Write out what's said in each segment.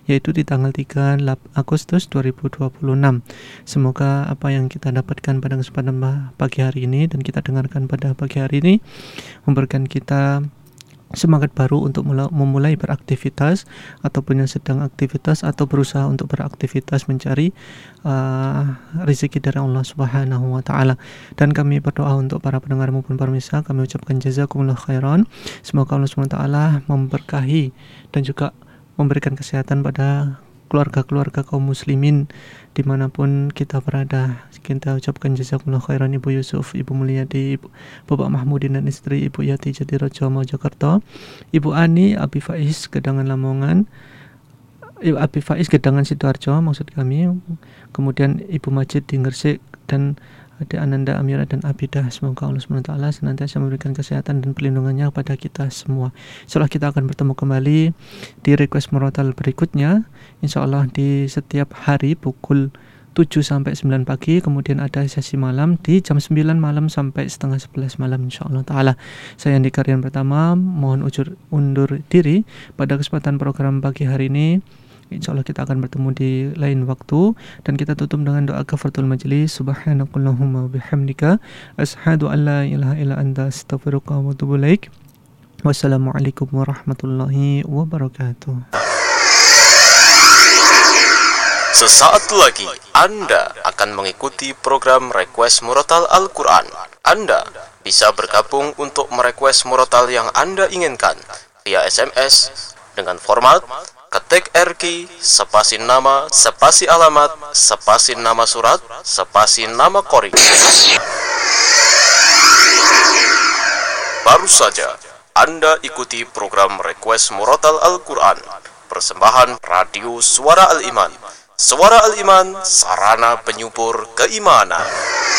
yaitu di tanggal 3 Agustus 2026. Semoga apa yang kita dapatkan pada kesempatan pagi hari ini dan kita dengarkan pada pagi hari ini memberikan kita semangat baru untuk memulai beraktivitas, ataupun yang sedang aktivitas atau berusaha untuk beraktivitas mencari rezeki dari Allah Subhanahu wa taala. Dan kami berdoa untuk para pendengar maupun pemirsa, kami ucapkan jazakumullah khairan. Semoga Allah Subhanahu wa taala memberkahi dan juga memberikan kesehatan pada keluarga-keluarga kaum muslimin dimanapun kita berada. Kita ucapkan jazakumullah khairan Ibu Yusuf, Ibu Mulyadi, Bapak Mahmudin dan istri, Ibu Yati Jatirojo Mojokerto, Ibu Ani, Abi Faiz Gedangan Lamongan, Abi Faiz Gedangan Sidoarjo maksud kami, kemudian Ibu Majid di Gresik, dan Adik Ananda, Amira dan Abidah. Semoga Allah SWT senantiasa memberikan kesehatan dan perlindungannya kepada kita semua. Insyaallah kita akan bertemu kembali di request murotal berikutnya, insyaallah di setiap hari pukul 7 sampai 9 pagi, kemudian ada sesi malam di jam 9 malam sampai setengah 11 malam insyaallah taala. Saya Andi Karyan pertama mohon undur diri pada kesempatan program pagi hari ini. InsyaAllah kita akan bertemu di lain waktu, dan kita tutup dengan doa kafaratul majlis. Subhanakallahumma bihamdika asyhadu an la ilaha illa anta astaghfiruka wa atubu ilaik. Wassalamualaikum warahmatullahi wabarakatuh. Sesaat lagi Anda akan mengikuti program Request Murotal Al-Quran. Anda bisa bergabung untuk merequest murotal yang Anda inginkan via SMS dengan format ketik RQ, spasi nama, spasi alamat, spasi nama surat, spasi nama qori. Baru saja Anda ikuti program Request Murotal Al-Quran, persembahan Radio Suara Al-Iman. Suara Al-Iman, sarana penyubur keimanan.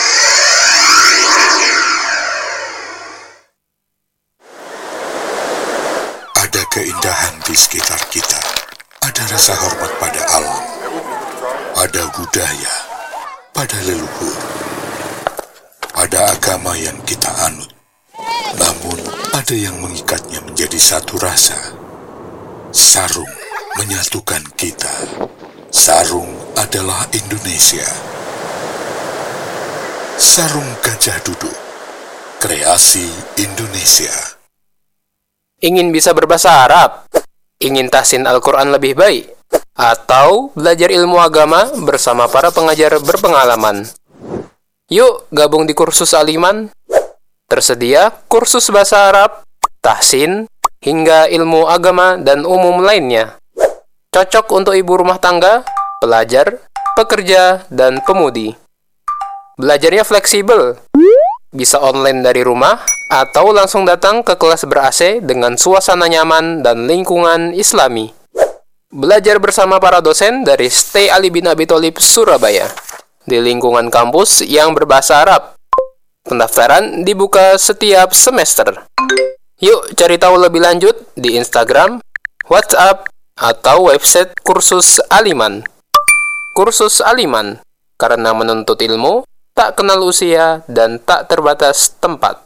Ada keindahan di sekitar kita. Ada rasa hormat pada alam. Ada budaya pada leluhur. Ada agama yang kita anut. Namun ada yang mengikatnya menjadi satu rasa. Sarung menyatukan kita. Sarung adalah Indonesia. Sarung Gajah Duduk, kreasi Indonesia. Ingin bisa berbahasa Arab? Ingin tahsin Al-Quran lebih baik? Atau belajar ilmu agama bersama para pengajar berpengalaman? Yuk gabung di kursus Al-Iman. Tersedia kursus bahasa Arab, tahsin, hingga ilmu agama dan umum lainnya. Cocok untuk ibu rumah tangga, pelajar, pekerja, dan pemudi. Belajarnya fleksibel. Bisa online dari rumah, atau langsung datang ke kelas ber-AC dengan suasana nyaman dan lingkungan islami. Belajar bersama para dosen dari Stay Ali bin Abi Thalib Surabaya, di lingkungan kampus yang berbahasa Arab. Pendaftaran dibuka setiap semester. Yuk cari tahu lebih lanjut di Instagram, WhatsApp, atau website kursus Al-Iman. Kursus Al-Iman, karena menuntut ilmu tak kenal usia dan tak terbatas tempat.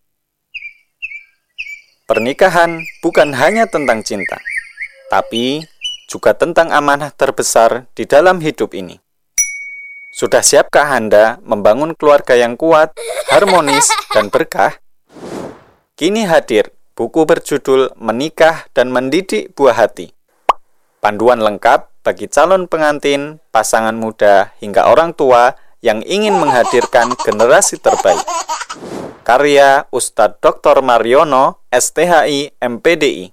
Pernikahan bukan hanya tentang cinta, tapi juga tentang amanah terbesar di dalam hidup ini. Sudah siapkah Anda membangun keluarga yang kuat, harmonis, dan berkah? Kini hadir buku berjudul Menikah dan Mendidik Buah Hati. Panduan lengkap bagi calon pengantin, pasangan muda, hingga orang tua yang ingin menghadirkan generasi terbaik. Karya Ustadz Dr. Mariono, STHI, MPDI.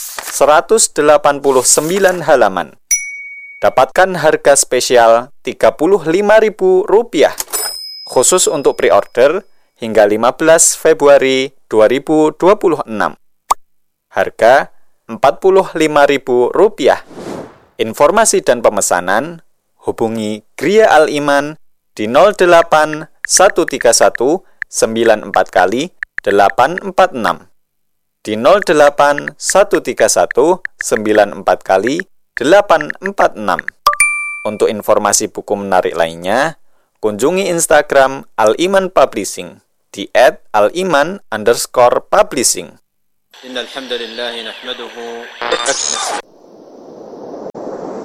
189 halaman. Dapatkan harga spesial Rp35.000 khusus untuk pre-order hingga 15 Februari 2026. Harga Rp45.000. Informasi dan pemesanan hubungi Gria Al-Iman di 08 131 94 kali 846, di 08 131 94 kali 846. Untuk informasi buku menarik lainnya, kunjungi Instagram Al-Iman Publishing di @aliman_publishing. Innal hamdalillah nahmaduhu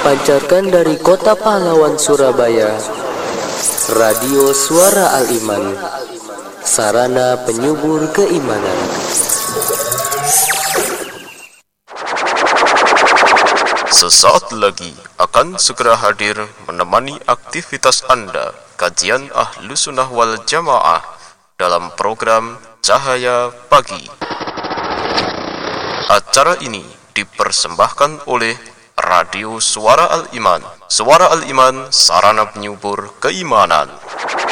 dipancarkan dari Kota Pahlawan Surabaya, Radio Suara Al-Iman, sarana penyubur keimanan. Sesaat lagi akan segera hadir menemani aktivitas Anda, kajian Ahlus Sunnah wal Jamaah dalam program Cahaya Pagi. Acara ini dipersembahkan oleh Radio Suara Al-Iman. Suara Al-Iman, sarana penyubur keimanan.